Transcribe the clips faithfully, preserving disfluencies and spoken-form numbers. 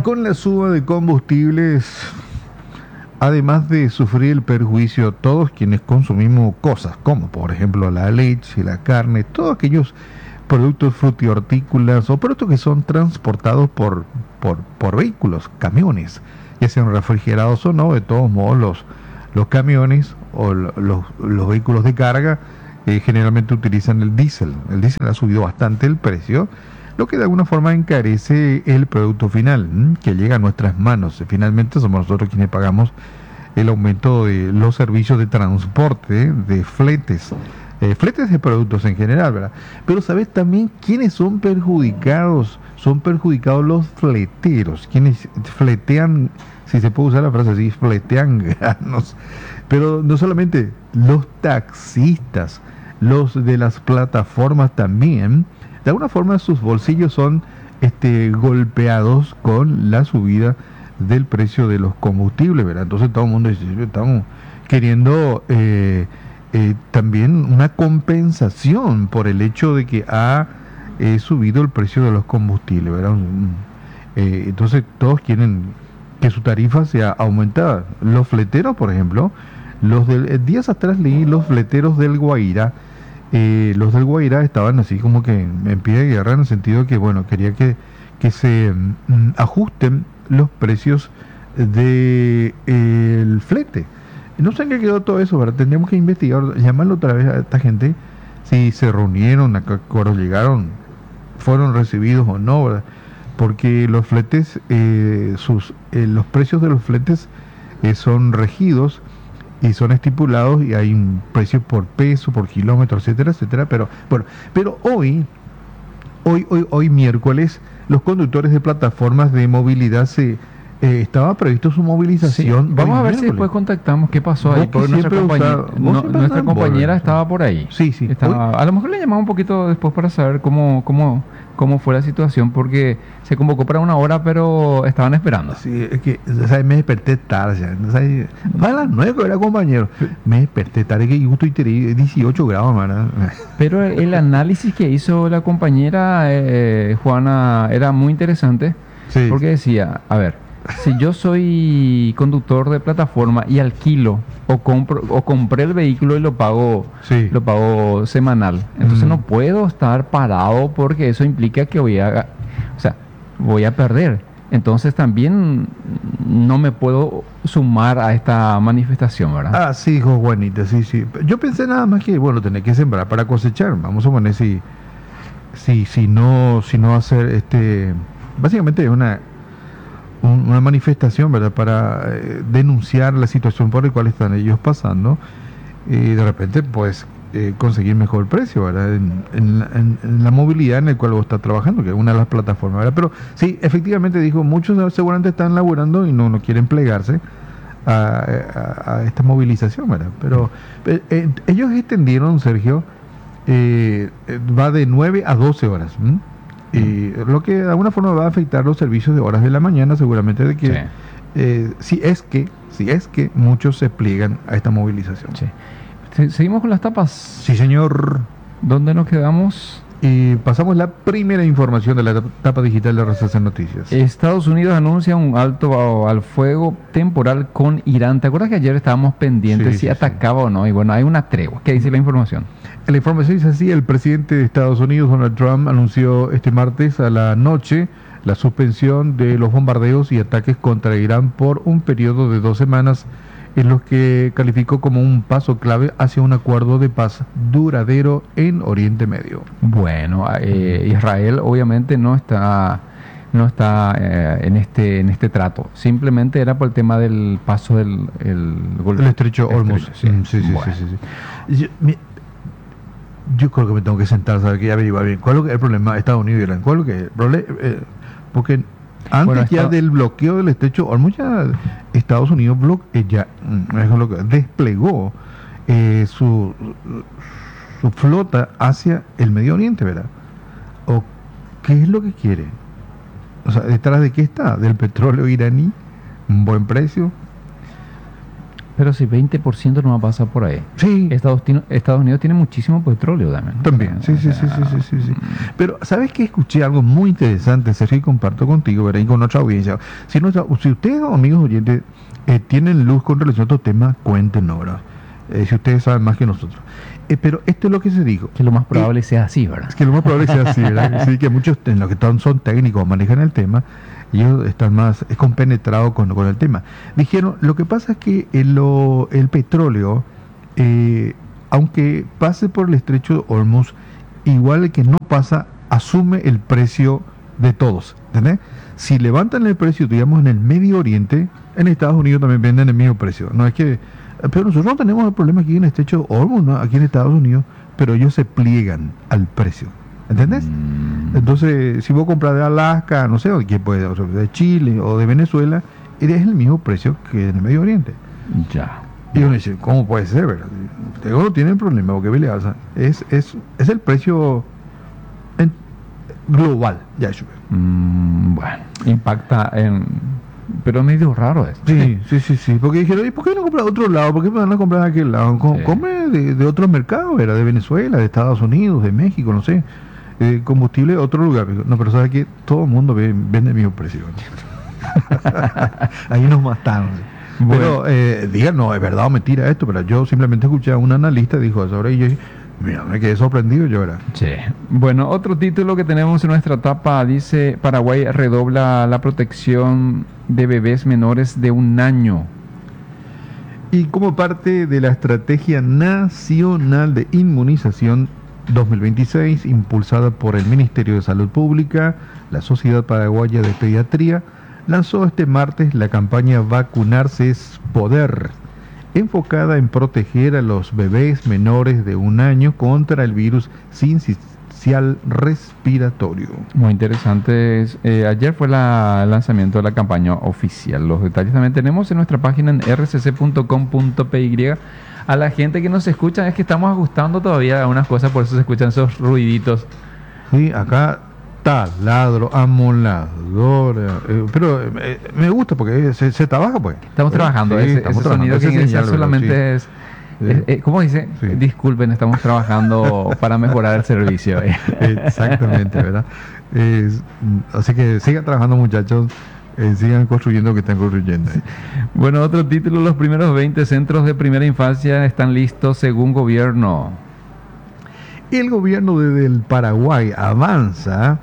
con la suba de combustibles, además de sufrir el perjuicio todos quienes consumimos cosas, como por ejemplo la leche, la carne, todos aquellos productos frutihortícolas o productos que son transportados por, por, por vehículos, camiones, ya sean refrigerados o no, de todos modos los, los camiones o los, los vehículos de carga eh, generalmente utilizan el diésel. El diésel ha subido bastante el precio, lo que de alguna forma encarece el producto final, ¿m? que llega a nuestras manos. Finalmente somos nosotros quienes pagamos el aumento de los servicios de transporte, de fletes, eh, fletes de productos en general, ¿verdad? Pero ¿sabes también quiénes son perjudicados? Son perjudicados los fleteros, quienes fletean, si se puede usar la frase así, fletean granos. Pero no solamente los taxistas, los de las plataformas también, de alguna forma sus bolsillos son este, golpeados con la subida del precio de los combustibles, ¿verdad? Entonces todo el mundo dice, estamos queriendo eh, eh, también una compensación por el hecho de que ha eh, subido el precio de los combustibles, ¿verdad? Eh, entonces todos quieren que su tarifa sea aumentada. Los fleteros, por ejemplo, los del, eh, días atrás leí los fleteros del Guairá. Eh, los del Guairá estaban así como que en pie de guerra, en el sentido que, bueno, quería que, que se mm, ajusten los precios del de flete. No sé en qué quedó todo eso, ¿verdad? Tendríamos que investigar, llamarlo otra vez a esta gente, si se reunieron, a qué acuerdos llegaron, fueron recibidos o no, ¿verdad? Porque los fletes, eh, sus, eh, los precios de los fletes eh, son regidos y son estipulados y hay un precio por peso, por kilómetro, etcétera, etcétera. Pero bueno, pero hoy, hoy, hoy, hoy miércoles, los conductores de plataformas de movilidad se eh, estaba previsto su movilización. Sí. Vamos a ver miércoles. Si después contactamos qué pasó ahí, porque nuestra, compañera, usado, no, nuestra compañera estaba por ahí. Sí, sí. Estaba, a lo mejor le llamamos un poquito después para saber cómo, cómo, cómo fue la situación, porque se convocó para una hora, pero estaban esperando. Sí, es que ¿sabes? Me desperté tarde, ¿sabes? A las nueve que era compañero. Me desperté tarde, que justo y dieciocho grados, man. Pero el análisis que hizo la compañera eh, Juana era muy interesante, sí. Porque decía, a ver, si yo soy conductor de plataforma y alquilo o compro o compré el vehículo y lo pago, sí. lo pago semanal, entonces mm. no puedo estar parado porque eso implica que voy a, o sea, voy a perder. Entonces también no me puedo sumar a esta manifestación, ¿verdad? Ah, sí, hijo Juanita, sí, sí. Yo pensé nada más que, bueno, tener que sembrar para cosechar. Vamos a poner si, si, si no, si no hacer este, básicamente es una un, una manifestación, ¿verdad? Para eh, denunciar la situación por la cual están ellos pasando y de repente, pues, eh, conseguir mejor precio, ¿verdad? En, en, en, en la movilidad en la cual vos estás trabajando, que es una de las plataformas, ¿verdad? Pero sí, efectivamente dijo, muchos seguramente están laburando y no, no quieren plegarse a, a, a esta movilización, ¿verdad? Pero eh, ellos extendieron, Sergio, eh, va de nueve a doce horas, ¿m? Y lo que de alguna forma va a afectar los servicios de horas de la mañana, seguramente de que sí. eh, si es que si es que muchos se pliegan a esta movilización. Sí. Seguimos con las tapas. Sí, señor. ¿Dónde nos quedamos? Y pasamos la primera información de la tapa digital de R C C Noticias. Estados Unidos anuncia un alto al fuego temporal con Irán. ¿Te acuerdas que ayer estábamos pendientes sí, si sí, atacaba sí. o no? Y bueno, hay una tregua. ¿Qué dice la información? La información dice así: el presidente de Estados Unidos, Donald Trump, anunció este martes a la noche la suspensión de los bombardeos y ataques contra Irán por un periodo de dos semanas, en los que calificó como un paso clave hacia un acuerdo de paz duradero en Oriente Medio. Bueno, eh, Israel obviamente no está no está eh, en este en este trato. Simplemente era por el tema del paso del el, el estrecho Hormuz. Sí, sí, sí, bueno. sí, sí, sí. Yo, mi, yo creo que me tengo que sentar a saber que averiguar bien cuál es el problema de Estados Unidos y Irán. ¿Cuál es el problema? Eh, porque antes bueno, ya está... del bloqueo del estrecho Hormuz, ya Estados Unidos bloque, eh, ya es lo que desplegó eh, su, su flota hacia el Medio Oriente, ¿verdad? ¿O qué es lo que quiere? O sea, ¿detrás de qué está? ¿Del petróleo iraní? ¿Un buen precio? Pero si veinte por ciento no pasa por ahí. Sí. Estados, Estados Unidos tiene muchísimo petróleo también. También, sí, sí, sí, sí, sí, sí, sí. Pero, ¿sabes qué? Escuché algo muy interesante, Sergio, y comparto contigo, ¿verdad? Y con nuestra audiencia. Si, nuestra, si ustedes, amigos oyentes, eh, tienen luz con relación a estos temas, cuéntenos, ¿verdad? Eh, si ustedes saben más que nosotros. Eh, pero esto es lo que se dijo. Que lo más probable eh, sea así, ¿verdad? Es que lo más probable sea así, ¿verdad? Sí, que muchos en los que están, son técnicos, manejan el tema, y ellos están más es compenetrados con, con el tema. Dijeron, lo que pasa es que el, lo, el petróleo, eh, aunque pase por el estrecho de Hormuz, igual el que no pasa, asume el precio de todos, ¿entendés? Si levantan el precio, digamos, en el Medio Oriente, en Estados Unidos también venden el mismo precio. No es que... Pero nosotros no tenemos el problema aquí en el estrecho de Hormuz, ¿no? Aquí en Estados Unidos, pero ellos se pliegan al precio. ¿Entendés? Mm. Entonces, si vos compras de Alaska, no sé, ¿quién puede? O sea, de Chile o de Venezuela, es el mismo precio que en el Medio Oriente. Ya. Y uno dice, ¿cómo puede ser, verdad? Ustedes no tienen problema, porque le alza. Es, es, es el precio en, global, ya eso. Mm, bueno, impacta en... Pero es medio raro esto. Sí, sí, sí, sí. Porque dijeron, ¿y por qué no comprar de otro lado? ¿Por qué me van a comprar de aquel lado? Com- sí. Come de, de otro mercado, ¿verdad? De Venezuela, de Estados Unidos, de México, no sé. Eh, combustible de otro lugar. No, pero sabes que todo el mundo ve, vende el mismo precio. Ahí nos mataron. Bueno. Pero eh, digan, no, es verdad o mentira esto, pero yo simplemente escuché a un analista y dijo eso. Ahora y yo dije, mira, me quedé sorprendido yo, ¿verdad? Sí. Bueno, otro título que tenemos en nuestra tapa dice, Paraguay redobla la protección de bebés menores de un año. Y como parte de la Estrategia Nacional de Inmunización dos mil veintiséis, impulsada por el Ministerio de Salud Pública, la Sociedad Paraguaya de Pediatría lanzó este martes la campaña Vacunarse es Poder, enfocada en proteger a los bebés menores de un año contra el virus sincicial respiratorio. Muy interesante. Eh, ayer fue la, el lanzamiento de la campaña oficial. Los detalles también tenemos en nuestra página en r c c punto com punto p y. A la gente que nos escucha, es que estamos ajustando todavía algunas cosas, por eso se escuchan esos ruiditos. Sí, acá taladro, amoladora, eh, pero eh, me gusta porque se, se trabaja, pues. Estamos trabajando, sí, ese, estamos ese trabajando. Sonido que ingresa solamente sí. es, sí. es, es, ¿cómo dice? Sí. Disculpen, estamos trabajando para mejorar el servicio. Exactamente, ¿verdad? Eh, así que sigan trabajando, muchachos. Eh, sigan construyendo lo que están construyendo. Sí. Bueno, otro título, los primeros veinte centros de primera infancia están listos según gobierno. El gobierno desde el Paraguay avanza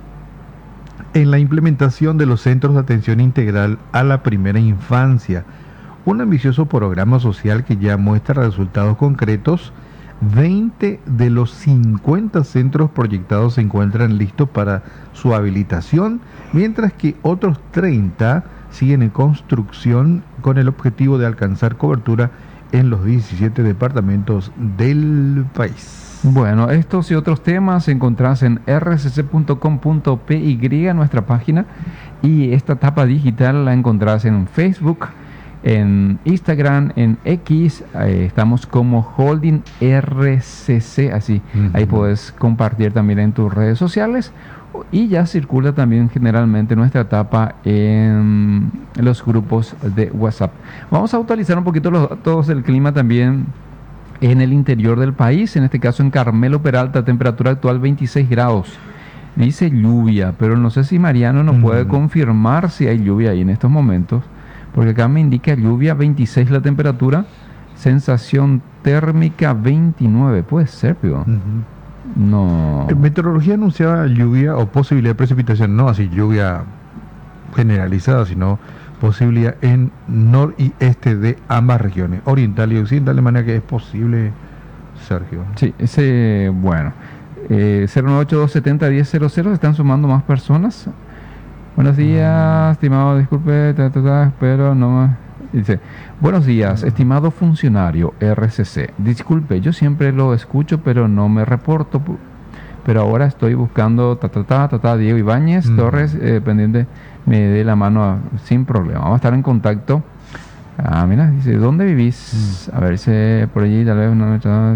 en la implementación de los centros de atención integral a la primera infancia, un ambicioso programa social que ya muestra resultados concretos. veinte de los cincuenta centros proyectados se encuentran listos para su habilitación, mientras que otros treinta siguen en construcción con el objetivo de alcanzar cobertura en los diecisiete departamentos del país. Bueno, estos y otros temas encontrás en r c c punto com punto p y, nuestra página, y esta tapa digital la encontrás en Facebook, en Instagram, en X, eh, estamos como Holding R C C, así, uh-huh. Ahí puedes compartir también en tus redes sociales, y ya circula también generalmente nuestra etapa en los grupos de WhatsApp. Vamos a actualizar un poquito los datos del clima también en el interior del país, en este caso en Carmelo Peralta, temperatura actual veintiséis grados. Dice lluvia, pero no sé si Mariano nos uh-huh. puede confirmar si hay lluvia ahí en estos momentos, porque acá me indica lluvia, veintiséis la temperatura, sensación térmica veintinueve, puede ser, Pío. Uh-huh. No. En meteorología anunciaba lluvia o posibilidad de precipitación, no así lluvia generalizada, sino posibilidad en nor y este de ambas regiones, oriental y occidental, de manera que es posible, Sergio. Sí, ese, bueno, eh, cero nueve ocho dos siete cero uno cero cero, se están sumando más personas. Buenos días, mm. estimado, disculpe, ta, ta, ta, pero no más. Dice, buenos días, estimado funcionario R C C. Disculpe, yo siempre lo escucho, pero no me reporto. Pero ahora estoy buscando, ta, ta, ta, ta, ta Diego Ibáñez mm. Torres, eh, pendiente, me dé la mano a, sin problema. Vamos a estar en contacto. Ah, mira, dice, ¿dónde vivís? Mm. A ver si por allí tal vez una...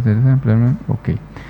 Ok.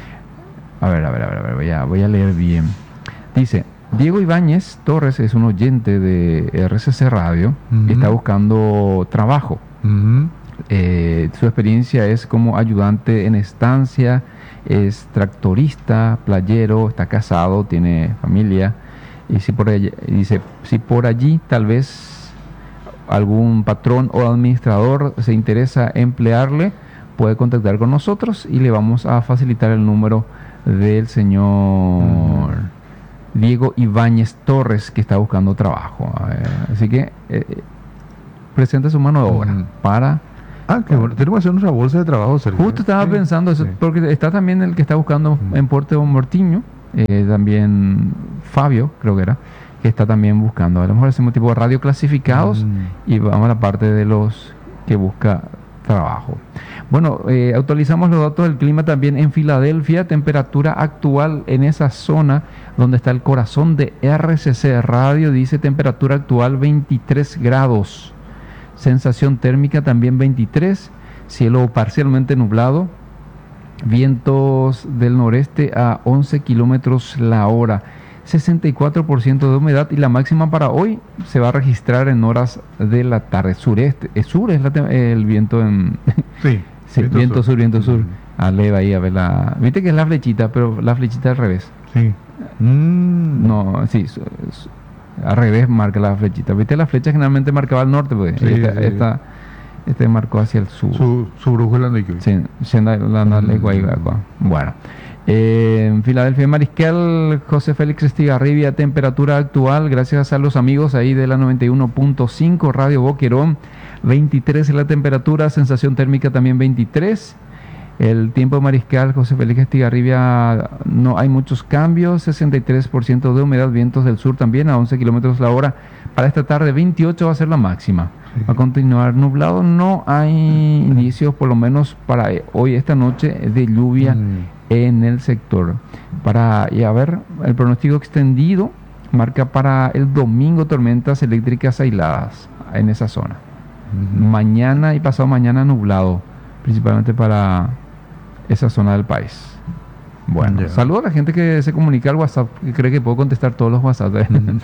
A ver, a ver, a ver, a ver, voy a, voy a leer bien. Dice, Diego Ibáñez Torres es un oyente de R C C Radio, uh-huh. y está buscando trabajo. Uh-huh. Eh, su experiencia es como ayudante en estancia, es tractorista, playero, está casado, tiene familia. Y si por allí, dice, si por allí tal vez algún patrón o administrador se interesa emplearle, puede contactar con nosotros y le vamos a facilitar el número del señor uh-huh. Diego Ibáñez Torres, que está buscando trabajo. Así que eh, presenta su mano de obra uh-huh. para... Ah, que bueno. Tenemos que hacer nuestra bolsa de trabajo, Sergio. Justo estaba sí, pensando eso, sí. porque está también el que está buscando uh-huh. en Puerto Mortiño, eh, también Fabio, creo que era, que está también buscando. A lo mejor hacemos tipo de radio clasificados uh-huh. y vamos a la parte de los que busca trabajo. Bueno, eh, actualizamos los datos del clima también en Filadelfia. Temperatura actual en esa zona donde está el corazón de R C C Radio, dice temperatura actual veintitrés grados. Sensación térmica también veintitrés, cielo parcialmente nublado, vientos del noreste a once kilómetros la hora, sesenta y cuatro por ciento de humedad, y la máxima para hoy se va a registrar en horas de la tarde. Sureste, es sur es la, el viento en... Sí, sí viento, viento sur, sur viento sur. Uh-huh. Aleva ahí a ver la... Viste que es la flechita, pero la flechita al revés. Sí. Mm. No, sí, su, su, al revés marca la flechita. ¿Viste? La flecha generalmente marcaba al norte, pues. Sí, esta, sí. esta este marcó hacia el sur. Su, su brújula de sí, siendo la mm. Bueno. Eh, en Filadelfia Mariscal, José Félix Estigarribia, temperatura actual, gracias a los amigos ahí de la noventa y uno punto cinco Radio Boquerón, veintitrés la temperatura, sensación térmica también veintitrés. El tiempo Mariscal, José Félix Estigarribia, no hay muchos cambios, sesenta y tres por ciento de humedad, vientos del sur también a once kilómetros la hora. Para esta tarde veintiocho va a ser la máxima. Sí. Va a continuar nublado, no hay mm. indicios por lo menos para hoy, esta noche, de lluvia mm. en el sector. Para, y a ver, el pronóstico extendido marca para el domingo tormentas eléctricas aisladas en esa zona. Mm. Mañana y pasado mañana nublado, principalmente para esa zona del país. Bueno, yeah. Saludo a la gente que se comunica al WhatsApp, que cree que puedo contestar todos los WhatsApp. Mm.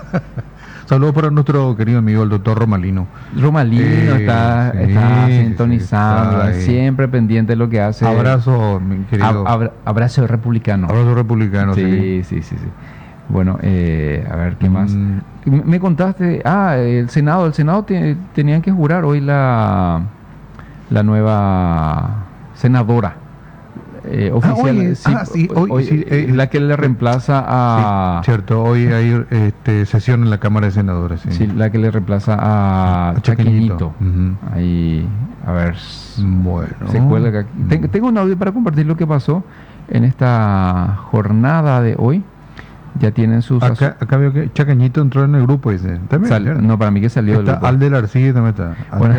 Saludos para nuestro querido amigo, el doctor Romalino. Romalino eh, está, sí, está sintonizando, sí, está siempre pendiente de lo que hace. Abrazo, mi querido. Ab- abrazo republicano. Abrazo republicano, sí. Sí, sí, sí. sí. Bueno, eh, a ver, ¿qué más? Mm. Me contaste, ah, el Senado, el Senado te, tenían que jurar hoy la, la nueva senadora. Eh, oficial, ah, hoy, sí, ah, sí, hoy, hoy, sí, eh, la que le reemplaza a... Sí, cierto, hoy hay este, sesión en la Cámara de Senadores. Sí, sí la que le reemplaza a, a Chaqueñito. Uh-huh. Ahí, a ver... Bueno. Se cuelga. Uh-huh. Ten, tengo un audio para compartir lo que pasó en esta jornada de hoy. Ya tienen sus... Acá, acá veo que Chaqueñito entró en el grupo, dice. Sal, no, para mí que salió está del grupo. Aldel Arcilla también está. Bueno.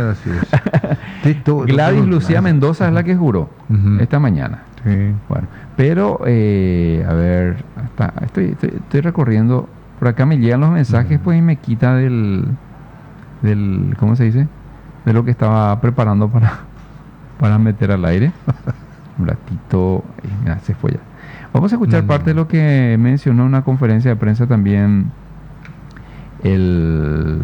Gladys Lucía Mendoza es la que juró uh-huh. esta mañana. Sí. Bueno, pero eh, a ver, hasta, estoy, estoy, estoy recorriendo, por acá me llegan los mensajes, uh-huh. pues y me quita del, del, ¿cómo se dice? De lo que estaba preparando para, para meter al aire. Un ratito, eh, mira, se fue ya. Vamos a escuchar uh-huh. parte de lo que mencionó en una conferencia de prensa también el,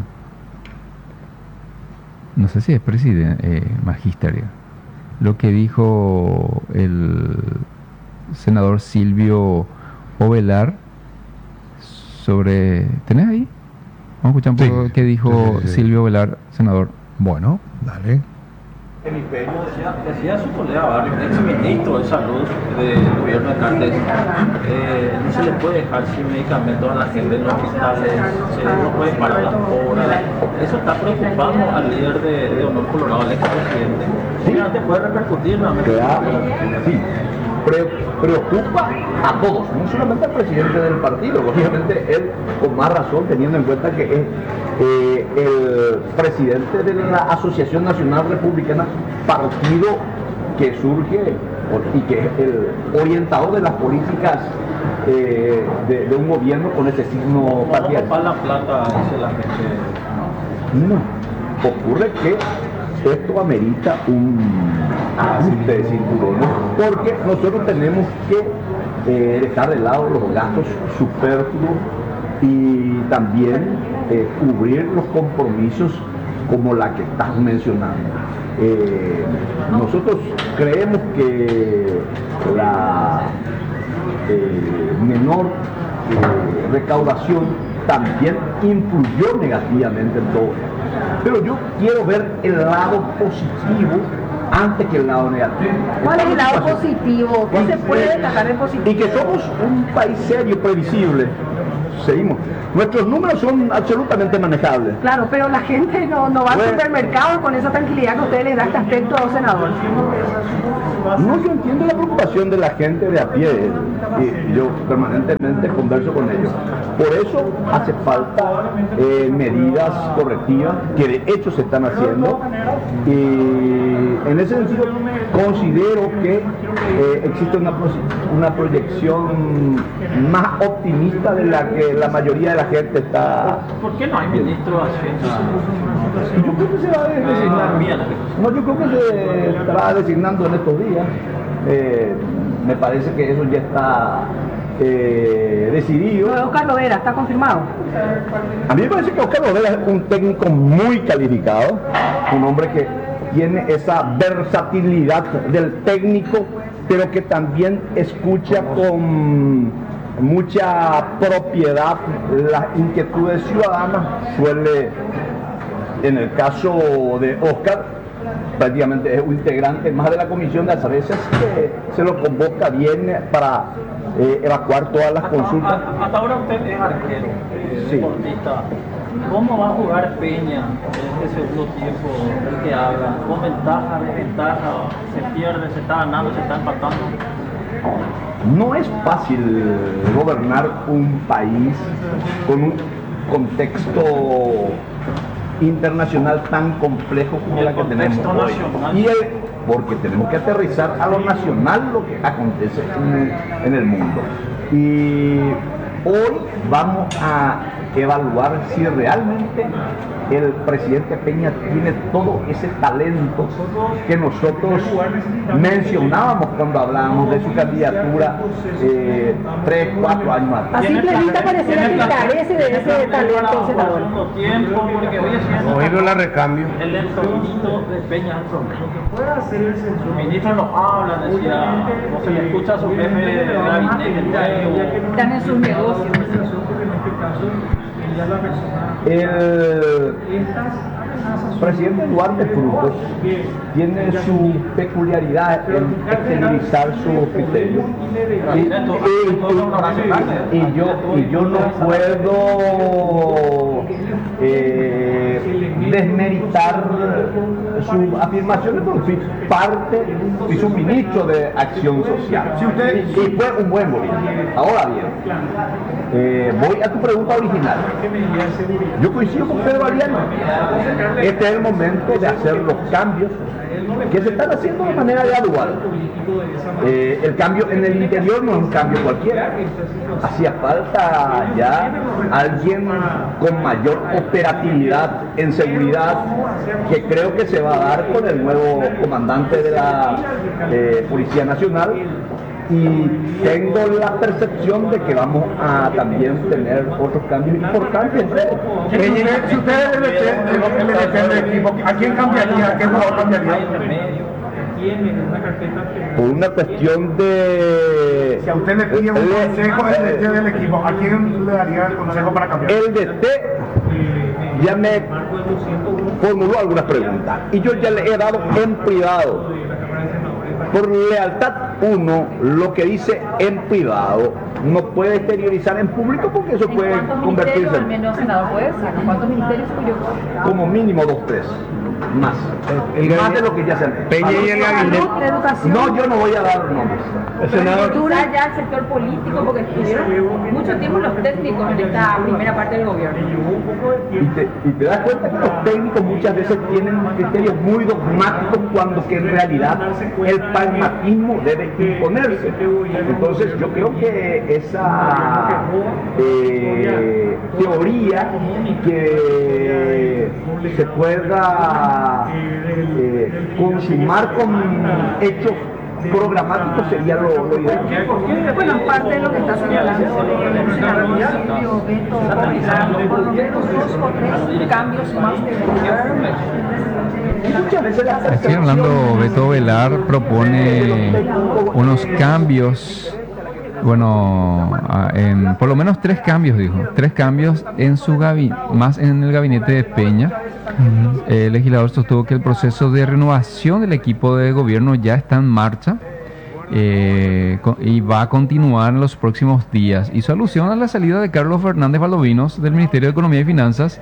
no sé si es presidente, eh, magisterio. Lo que dijo el senador Silvio Ovelar sobre... ¿Tenés ahí? Vamos a escuchar un poco sí, qué dijo sí, sí, sí. Silvio Ovelar, senador. Bueno, dale. El imperio decía, decía su colega Barrio, ex ministro de salud del gobierno de Cartes, eh, no se le puede dejar sin medicamentos a la gente en los hospitales, se no puede parar las obras. Eso está preocupando al líder de, de Honor Colorado, al expresidente. ¿Sí? ¿Te puede repercutir? ¿No? Claro, sí. Pre- preocupa a todos, no solamente al presidente del partido, obviamente él con más razón, teniendo en cuenta que es eh, el presidente de la Asociación Nacional Republicana, partido que surge y que es el orientador de las políticas eh, de, de un gobierno con ese signo partidario. ¿Cómo la plata dice la gente? No, ocurre que esto amerita un ajuste de cinturones, porque nosotros tenemos que eh, dejar de lado los gastos superfluos y también eh, cubrir los compromisos como la que estás mencionando. Eh, nosotros creemos que la eh, menor eh, recaudación también influyó negativamente en todo. Pero yo quiero ver el lado positivo antes que el lado negativo. ¿Cuál es el lado positivo? ¿Qué se puede destacar en positivo? Y que somos un país serio, previsible. Seguimos. Nuestros números son absolutamente manejables. Claro, pero la gente no, no va al Bueno. supermercado con esa tranquilidad que usted le da este aspecto a los senadores. No, yo entiendo la preocupación de la gente de a pie y yo permanentemente converso con ellos. Por eso hace falta eh, medidas correctivas que de hecho se están haciendo y en ese sentido considero que eh, existe una, una proyección más optimista de la que la mayoría de la gente está. ¿Por qué no hay ministro haciendo? Yo creo que se va a designar. No, yo creo que se estará designando en estos días. Eh, me parece que eso ya está eh, decidido. Oscar Lovera, ¿está confirmado? A mí me parece que Oscar Lovera es un técnico muy calificado, un hombre que tiene esa versatilidad del técnico, pero que también escucha con mucha propiedad las inquietudes ciudadanas. Suele, en el caso de Oscar, prácticamente es un integrante más de la comisión de las veces que se lo convoca bien para eh, evacuar todas las consultas. Hasta, hasta ahora usted es arquero, eh, Sí. deportista. ¿Cómo va a jugar Peña en este segundo tiempo del que habla? ¿Con ventaja, desventaja? ¿Se pierde, se está ganando, se está empatando? No es fácil gobernar un país con un contexto internacional tan complejo como la que tenemos hoy. Y el, porque tenemos que aterrizar a lo nacional lo que acontece en el, en el mundo. Y hoy vamos a evaluar si realmente el presidente Peña tiene todo ese talento que nosotros mencionábamos cuando hablábamos de su candidatura eh, tres, cuatro años atrás. A simple vista pareciera que carece de ese talento, senador. Segundo tiempo, porque hoy es Oírlo la recambio. el entornito de Peña es el problema. El ministro no habla, decía, no se le escucha a su jefe de gabinete nuevo. Están en sus negocios. El presidente Duarte Frutos tiene su peculiaridad en exteriorizar su criterio. Y, y- y yo, y yo no puedo eh, desmeritar sus afirmaciones porque fui parte y su ministro de Acción Social. Y fue un buen gobierno. Ahora bien, eh, voy a tu pregunta original. Yo coincido con Pedro Ariano. Este es el momento de hacer los cambios que se están haciendo de manera gradual. Eh, el cambio en el interior no es un cambio cualquiera. Hacía falta ya alguien con mayor operatividad en seguridad, que creo que se va a dar con el nuevo comandante de la eh, Policía Nacional. Y tengo la percepción de que vamos a también tener otros cambios importantes. Si usted es el L D T del equipo, ¿a quién cambiaría? ¿A qué jugador cambiaría? Por una cuestión de... Si a usted le pide un consejo el D T del equipo, ¿a quién le daría el consejo para cambiar? El D T ya me formuló algunas preguntas y yo ya le he dado en privado, por lealtad uno, lo que dice en privado no puede exteriorizar en público porque eso puede convertirse en... menos, senador, puede sacar? ¿Cuántos ministerios cuyos? como mínimo dos, tres, más, El más gabinete- de lo que ya se han hecho. Peña y el gabinete. Salud, educación. No, yo no voy a dar nombres. Senador. Cultura ya el sector político, porque estuvieron mucho tiempo los técnicos en esta primera parte del gobierno. Y te, y te das cuenta que los técnicos muchas veces tienen criterios muy dogmáticos cuando que en realidad el pragmatismo debe imponerse. Entonces yo creo que esa eh, teoría que se pueda eh, consumar con hechos programáticos sería lo, lo ideal. Bueno, en parte de lo que está señalando el senador Silvio Beto, por lo menos dos o tres cambios más Estoy hablando, Beto Velar propone unos cambios, bueno, en, por lo menos tres cambios, dijo, tres cambios en su gabinete, más en el gabinete de Peña. Uh-huh. El legislador sostuvo que el proceso de renovación del equipo de gobierno ya está en marcha eh, y va a continuar en los próximos días. Hizo alusión a la salida de Carlos Fernández Valdovinos del Ministerio de Economía y Finanzas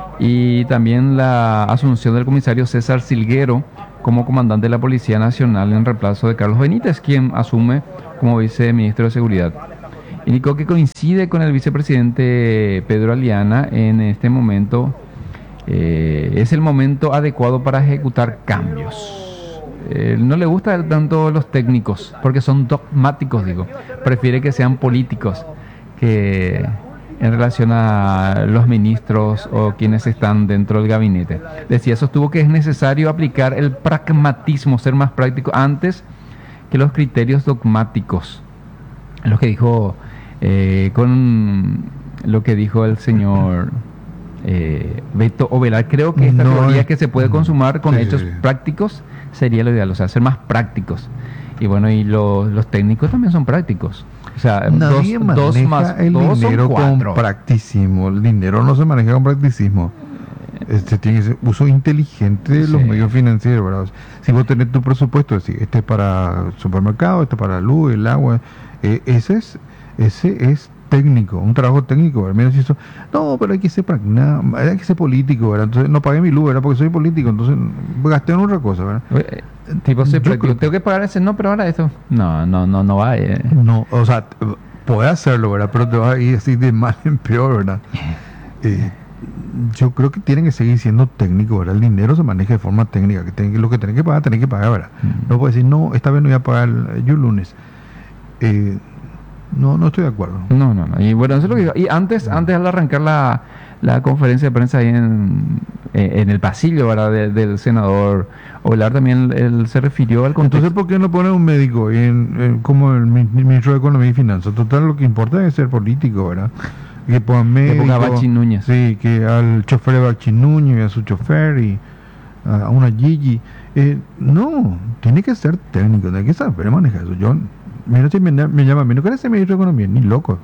y también la asunción del comisario César Silguero como comandante de la Policía Nacional en reemplazo de Carlos Benítez, quien asume como viceministro de Seguridad. Indicó que coincide con el vicepresidente Pedro Aliana en este momento. Eh, es el momento adecuado para ejecutar cambios. Eh, no le gusta tanto los técnicos porque son dogmáticos, digo. Prefiere que sean políticos que en relación a los ministros o quienes están dentro del gabinete. Decía, sostuvo que es necesario aplicar el pragmatismo, ser más práctico antes que los criterios dogmáticos. Lo que dijo eh, con lo que dijo el señor eh, Beto Ovelar, creo que esta no, teoría que se puede consumar con sí, hechos sí. prácticos sería lo ideal, o sea, ser más prácticos. Y bueno, y los, los técnicos también son prácticos. O sea, nadie dos, dos más el dos dinero son cuatro. Con practicismo. El dinero no se maneja con practicismo. Este tiene que ser uso inteligente de sí. los medios financieros, ¿verdad? Si vos tenés tu presupuesto, decir, este es para supermercado, este es para la luz, el agua, eh, ese es ese es técnico, un trabajo técnico, al menos eso. No, pero hay que ser pragmático, hay que ser político, ¿verdad? Entonces no pagué mi luz, ¿verdad? Porque soy político, entonces gasté en otra cosa, ¿verdad? Eh, tipo, soy práctico, tengo que pagar ese, no, pero ahora esto, no, no, no, no va. Eh. No, o sea, puedes hacerlo, ¿verdad? Pero te vas a ir así de mal en peor, ¿verdad? Eh, yo creo que tienen que seguir siendo técnicos, ¿verdad? El dinero se maneja de forma técnica, que tienen, lo que tienen que pagar, tienen que pagar, ¿verdad? Mm. No puedes decir, no, esta vez no voy a pagar yo el lunes. Eh, no, no estoy de acuerdo. No, no, no. Y bueno, eso es lo que digo. Y antes, mm. antes al arrancar la, la conferencia de prensa ahí en, en el pasillo, ¿verdad? De, del senador Ovelar también él, él se refirió al contexto. Entonces, ¿por qué no pone un médico en, en, como el ministro de Economía y Finanzas? Total, lo que importa es ser político, ¿verdad? Que pongan médico, que ponga Bachi Núñez. Sí, que al chofer de Bachi Núñez y a su chofer y a, a una Gigi. Eh, no, tiene que ser técnico, tiene que saber manejar eso. Yo, mira, si me, me llama a mí, no quiere ser ministro de Economía, ni loco.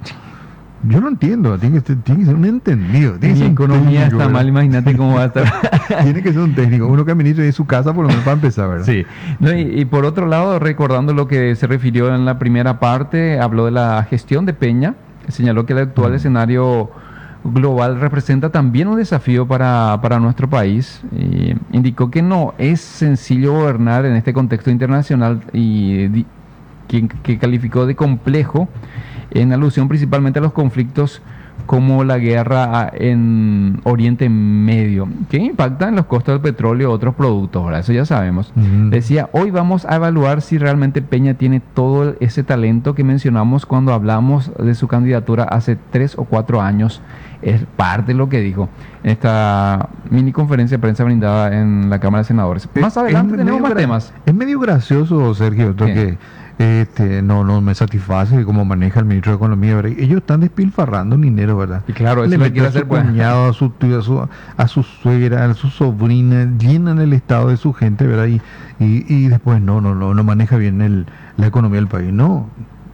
Yo no entiendo, tiene que ser, tiene que ser un entendido. Tiene Mi economía técnico, está ¿verdad? Mal, imagínate cómo va a estar. Tiene que ser un técnico, uno que administre en su casa por lo menos para empezar, ¿verdad? Sí. No, y, y por otro lado, recordando lo que se refirió en la primera parte, habló de la gestión de Peña, señaló que el actual mm. escenario global representa también un desafío para, para nuestro país. Y indicó que no es sencillo gobernar en este contexto internacional y di, que, que calificó de complejo, en alusión principalmente a los conflictos como la guerra en Oriente Medio, que impacta en los costos del petróleo y otros productos, ¿verdad? Eso ya sabemos. Uh-huh. Decía, hoy vamos a evaluar si realmente Peña tiene todo ese talento que mencionamos cuando hablamos de su candidatura hace tres o cuatro años. Es parte de lo que dijo en esta mini conferencia de prensa brindada en la Cámara de Senadores. Es, más adelante tenemos más gra- temas. Es medio gracioso, Sergio, porque este, no, no me satisface cómo maneja el ministro de Economía, ¿verdad? Ellos están despilfarrando dinero, ¿verdad? Y claro, eso le meten a su hacer, cuñado, a su tío, a su, a su suegra, a su sobrina, llenan el estado de su gente, ¿verdad? Y, y, y después no, no, no, no maneja bien el, la economía del país. No.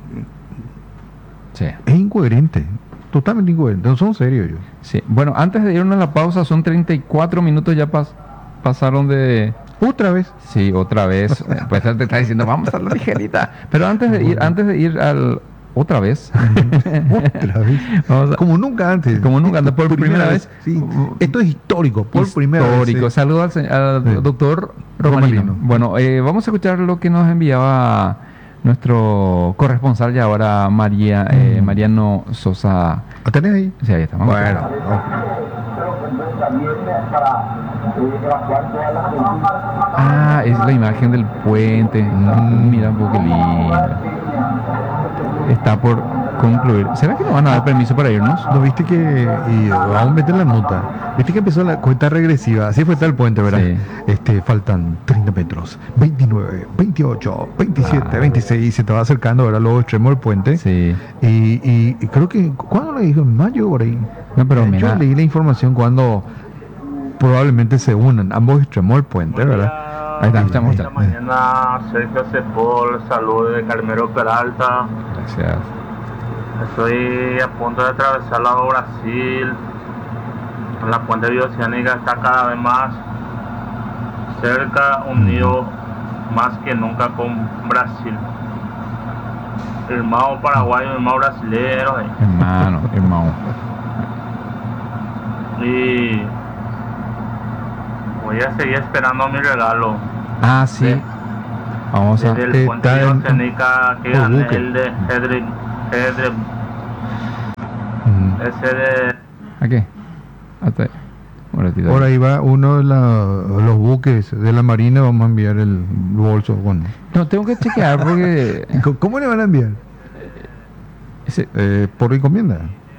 Sí. Es incoherente. Totalmente incoherente. No son serios ellos. Sí. Bueno, antes de irnos a la pausa, son treinta y cuatro minutos, ya pas, pasaron de... ¿Otra vez? Sí, otra vez. Pues te está diciendo, vamos a la ligerita. Pero antes de ir, antes de ir al... ¿Otra vez? ¿Otra vez? Vamos a, como nunca antes. Como nunca antes, por, por primera, primera vez. vez. Sí. Esto es histórico, por histórico. primera vez. Histórico. Sí. Saludos al, al sí. doctor Romalino. Romalino. Bueno, eh, vamos a escuchar lo que nos enviaba nuestro corresponsal ya ahora, María, eh, Mariano Sosa. ¿Lo tenés ahí? Sí, ahí está. Vamos bueno. Ah, es la imagen del puente. Mm. Mira un poco lindo. Está por concluir. ¿Será que nos van a dar permiso para irnos? ¿No viste que, y vamos a meter la nota, viste que empezó la cuenta regresiva? Así fue tal el puente, ¿verdad? Sí. Este, faltan treinta metros, veintinueve, veintiocho, veintisiete, ah, veintiséis, y se te va acercando, ¿verdad? Luego extremo del puente. Sí. Y, y, y creo que, ¿cuándo le dijo? En mayo, por ahí. No, pero eh, mira, yo leí la información cuando probablemente se unan ambos extremos del puente, ¿verdad? Ahí está, estamos. Esta mañana Sergio Cepol, saludos de Carmelo Peralta. Gracias. Estoy a punto de atravesar la Brasil. La puente bioceánica está cada vez más cerca, unido más que nunca con Brasil. Hermano paraguayo, hermano brasilero. Eh. Hermano, hermano. Y voy a seguir esperando mi regalo. Ah, sí. De, Vamos a... desde el puente bioceánica que gané, el de Hedrick. Hedrick. Mm. Ese de... ¿A qué? Hasta... Por ahí va uno de la, los buques de la Marina, vamos a enviar el bolso con... No, tengo que chequear porque... ¿Cómo le van a enviar? Ese... Eh, por encomienda.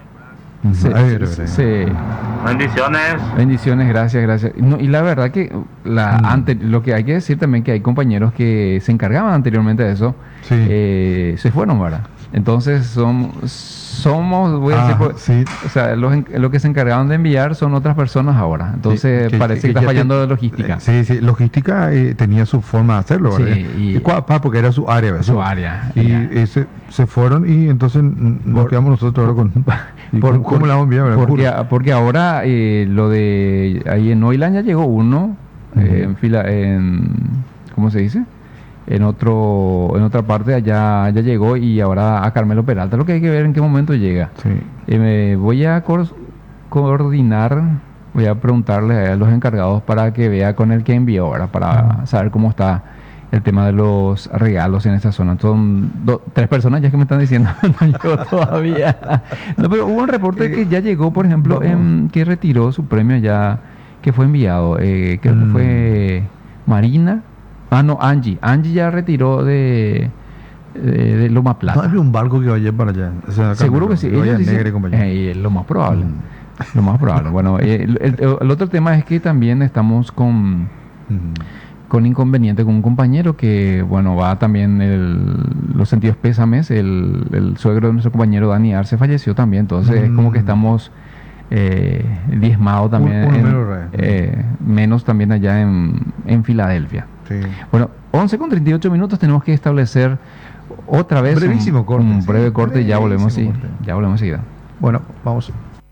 Sí, Ay, sí, sí. Bendiciones. Bendiciones, gracias, gracias. No, y la verdad que la Mm. ante, lo que hay que decir también que hay compañeros que se encargaban anteriormente de eso, Sí. eh, se fueron, ¿verdad? Entonces son, somos, voy a Ah, decir, por- sí. o sea, los, en- los que se encargaban de enviar son otras personas ahora. Entonces Sí, parece que, está ya fallando te- de logística. eh, Sí, sí, logística eh, tenía su forma de hacerlo, Sí, ¿verdad? y- Y cua- pa, porque era su área, ¿verdad? Su área, Y ya. ese, se fueron y entonces mm, nos Por- quedamos nosotros ahora con... ¿Y Por- ¿Cómo, cómo por- la vamos a enviar, verdad? Porque, Juro. porque ahora eh, lo de ahí en Oilan ya llegó uno, eh, en fila, en ¿cómo se dice? En otro, en otra parte allá ya llegó y ahora a Carmelo Peralta. Lo que hay que ver en qué momento llega. Sí. Eh, me voy a cor- coordinar, voy a preguntarle a los encargados para que vea con el que envió ahora, para saber cómo está el tema de los regalos en esa zona. Son do- tres personas ya que me están diciendo, no llegó todavía. No, pero hubo un reporte que ya llegó, por ejemplo, en, que retiró su premio ya, que fue enviado. Eh, creo que Mm. fue Marina. Ah, no, Angie. Angie ya retiró de, de, de Loma Plata. No hay un barco que vaya para allá. O sea, Seguro que sí. vaya Ellos dicen- negra y compañía. Eh, lo más probable. Mm. Lo más probable. Bueno, eh, el, el- el otro tema es que también estamos con, Mm. con inconveniente con un compañero que, bueno, va también el, los sentidos pésames. El, el suegro de nuestro compañero Dani Arce falleció también. Entonces, es como que Mm. estamos eh, diezmados también. Un- un en- número raro. eh, menos también allá en, en Filadelfia. Sí. Bueno, once con treinta y ocho minutos tenemos que establecer otra vez Brevísimo un, corte, un sí. breve corte y ya volvemos, sí, Brevísimo corte. ya volvemos enseguida. Bueno, vamos.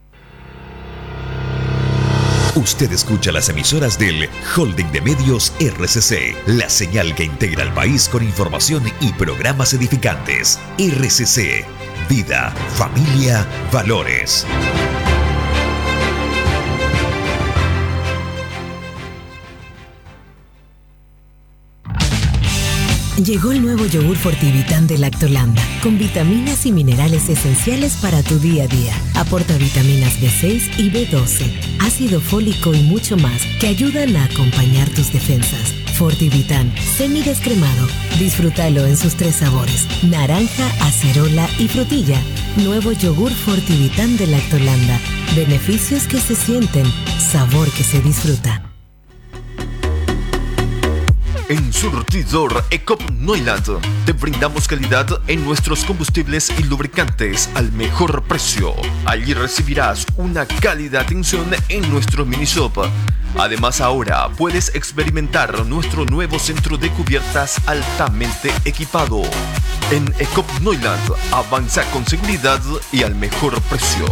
Usted escucha las emisoras del Holding de Medios R C C, la señal que integra al país con información y programas edificantes. R C C, vida, familia, valores. Llegó el nuevo yogur Fortivitán de Lactolanda, con vitaminas y minerales esenciales para tu día a día. Aporta vitaminas B seis y B doce, ácido fólico y mucho más que ayudan a acompañar tus defensas. Fortivitán, semidescremado. Disfrútalo en sus tres sabores: naranja, acerola y frutilla. Nuevo yogur Fortivitán de Lactolanda. Beneficios que se sienten, sabor que se disfruta. En Surtidor Ecop Neuland te brindamos calidad en nuestros combustibles y lubricantes al mejor precio. Allí recibirás una cálida atención en nuestro mini shop. Además, ahora puedes experimentar nuestro nuevo centro de cubiertas altamente equipado. En Ecop Neuland avanza con seguridad y al mejor precio.